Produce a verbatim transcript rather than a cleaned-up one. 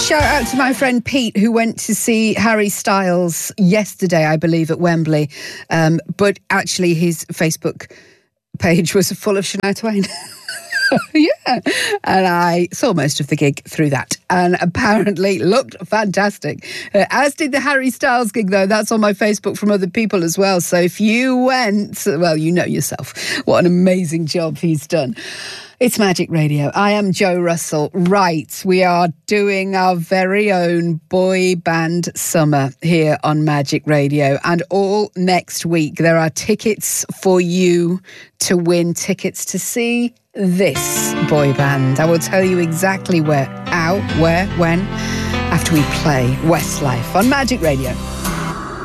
shout out to my friend Pete, who went to see Harry Styles yesterday, I believe, at Wembley. Um, but actually, his Facebook page was full of Shania Twain. Yeah, and I saw most of the gig through that, and apparently looked fantastic. Uh, as did the Harry Styles gig, though. That's on my Facebook from other people as well. So if you went, well, you know yourself what an amazing job he's done. It's Magic Radio. I am Jo Russell. Right, we are doing our very own boy band summer here on Magic Radio. And all next week, there are tickets for you to win, tickets to see this boy band. I will tell you exactly where, how, where, when, after we play Westlife on Magic Radio.